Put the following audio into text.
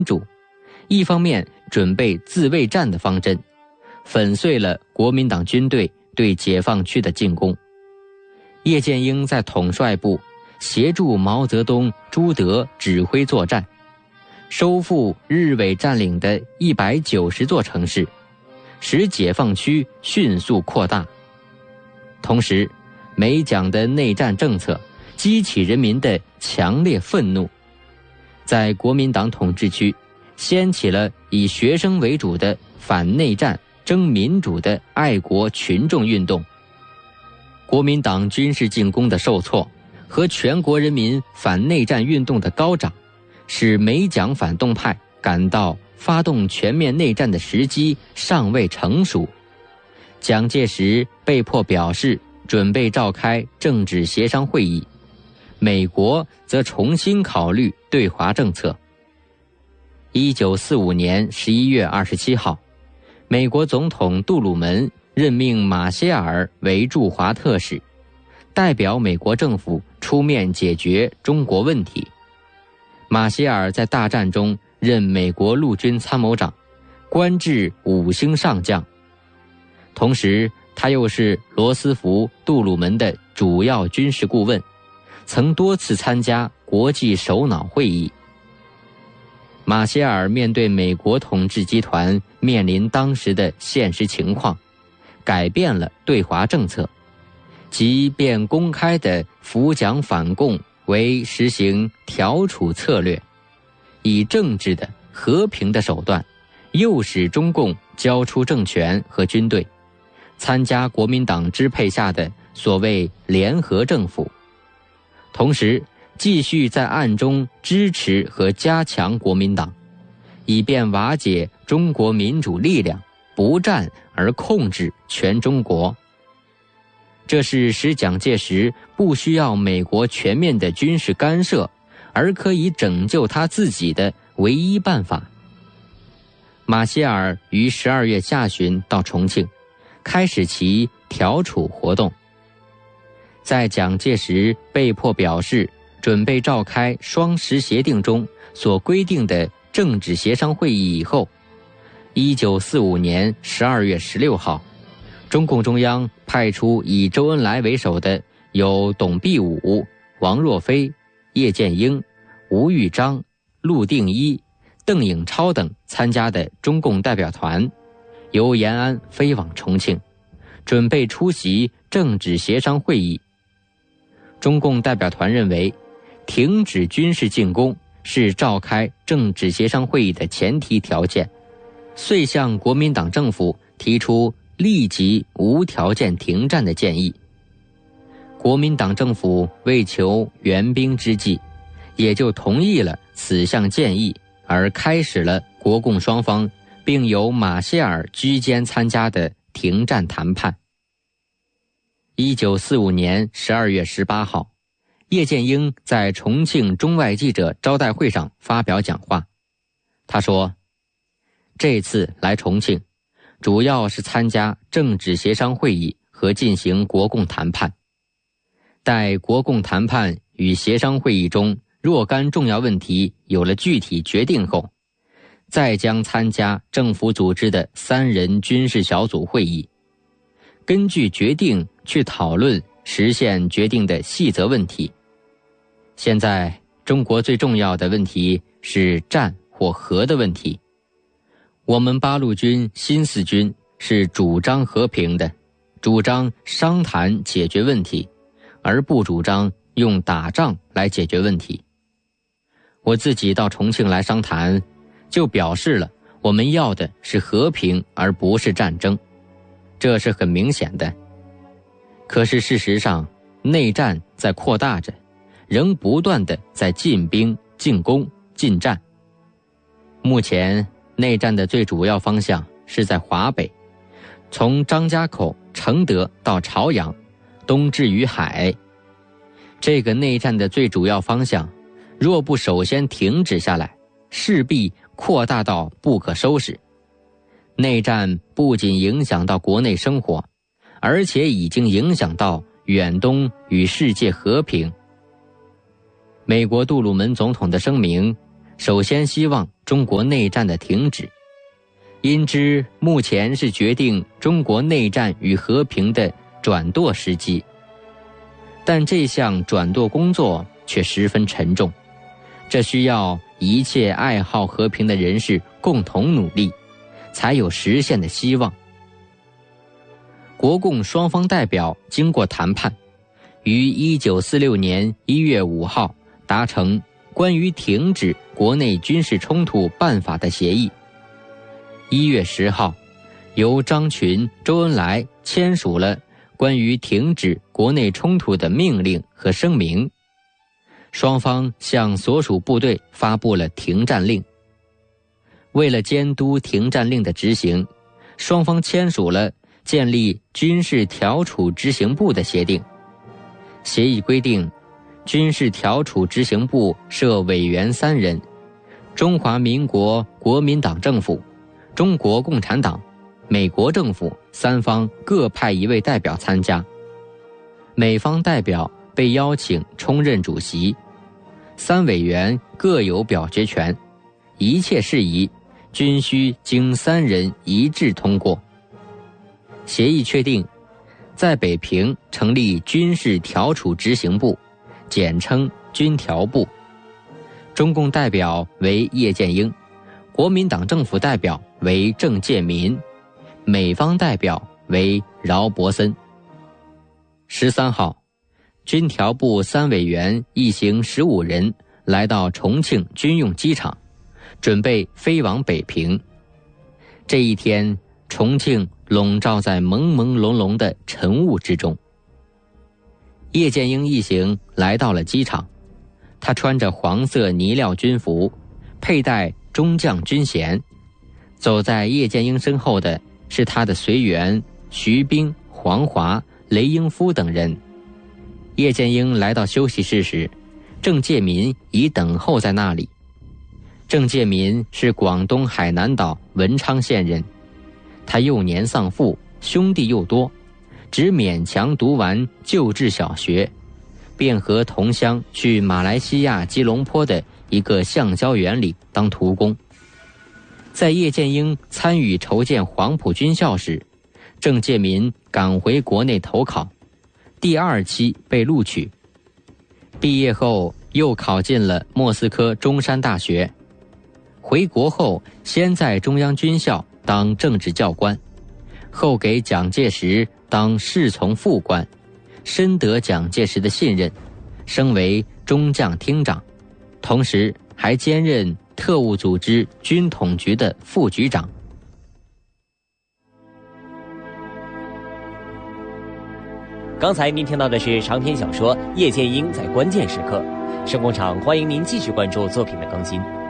主，一方面准备自卫战的方针，粉碎了国民党军队对解放区的进攻。叶剑英在统帅部协助毛泽东、朱德指挥作战，收复日伪占领的190座城市，使解放区迅速扩大。同时，美蒋的内战政策激起人民的强烈愤怒，在国民党统治区掀起了以学生为主的反内战、争民主的爱国群众运动。国民党军事进攻的受挫和全国人民反内战运动的高涨，使美蒋反动派感到发动全面内战的时机尚未成熟。蒋介石被迫表示准备召开政治协商会议，美国则重新考虑对华政策。1945年11月27号，美国总统杜鲁门任命马歇尔为驻华特使，代表美国政府出面解决中国问题。马歇尔在大战中任美国陆军参谋长，官至5星上将。同时，他又是罗斯福、杜鲁门的主要军事顾问，曾多次参加国际首脑会议。马歇尔面对美国统治集团面临当时的现实情况，改变了对华政策，即便公开的扶蒋反共为实行调处策略，以政治的和平的手段诱使中共交出政权和军队，参加国民党支配下的所谓联合政府，同时继续在暗中支持和加强国民党，以便瓦解中国民主力量，不战而控制全中国。这是使蒋介石不需要美国全面的军事干涉，而可以拯救他自己的唯一办法。马歇尔于12月下旬到重庆，开始其调处活动。在蒋介石被迫表示准备召开双十协定中所规定的政治协商会议以后，1945年12月16号，中共中央派出以周恩来为首的有董必武、王若飞、叶剑英、吴玉章、陆定一、邓颖超等参加的中共代表团，由延安飞往重庆，准备出席政治协商会议。中共代表团认为，停止军事进攻是召开政治协商会议的前提条件，遂向国民党政府提出立即无条件停战的建议。国民党政府为求援兵之计，也就同意了此项建议，而开始了国共双方并由马歇尔居间参加的停战谈判。1945年12月18号，叶剑英在重庆中外记者招待会上发表讲话。他说，这次来重庆主要是参加政治协商会议和进行国共谈判，待国共谈判与协商会议中若干重要问题有了具体决定后，再将参加政府组织的3人军事小组会议，根据决定去讨论实现决定的细则问题。现在中国最重要的问题是战或和的问题。我们八路军新四军是主张和平的，主张商谈解决问题，而不主张用打仗来解决问题。我自己到重庆来商谈，就表示了我们要的是和平而不是战争，这是很明显的。可是事实上，内战在扩大着，仍不断地在进兵、进攻、进战。目前内战的最主要方向是在华北，从张家口、承德到朝阳，东至于海。这个内战的最主要方向，若不首先停止下来，势必扩大到不可收拾。内战不仅影响到国内生活，而且已经影响到远东与世界和平。美国杜鲁门总统的声明，首先希望中国内战的停止，因之目前是决定中国内战与和平的转舵时机。但这项转舵工作却十分沉重，这需要一切爱好和平的人士共同努力，才有实现的希望。国共双方代表经过谈判，于1946年1月5号达成关于停止国内军事冲突办法的协议。1月10号，由张群、周恩来签署了关于停止国内冲突的命令和声明，双方向所属部队发布了停战令。为了监督停战令的执行，双方签署了建立军事调处执行部的协定。协议规定，军事调处执行部设委员3人，中华民国国民党政府、中国共产党、美国政府3方各派1位代表参加，美方代表被邀请充任主席，3委员各有表决权，一切事宜均需经3人一致通过。协议确定，在北平成立军事调处执行部，简称军调部，中共代表为叶剑英，国民党政府代表为郑介民，美方代表为饶伯森。13号，军调部3委员一行15人来到重庆军用机场，准备飞往北平。这一天，重庆笼罩在朦朦胧胧的晨雾之中。叶剑英一行来到了机场，他穿着黄色呢料军服，佩戴中将军衔。走在叶剑英身后的是他的随员徐冰、黄华、雷英夫等人。叶剑英来到休息室时，郑介民已等候在那里。郑介民是广东海南岛文昌县人，他幼年丧父，兄弟又多，只勉强读完旧制小学，便和同乡去马来西亚吉隆坡的一个橡胶园里当徒工。在叶剑英参与筹建黄埔军校时，郑介民赶回国内投考，第2期被录取。毕业后又考进了莫斯科中山大学。回国后，先在中央军校当政治教官，后给蒋介石当侍从副官，深得蒋介石的信任，升为中将厅长，同时还兼任特务组织军统局的副局长。 刚才您听到的是长篇小说《叶剑英在关键时刻》。声工厂欢迎您继续关注作品的更新。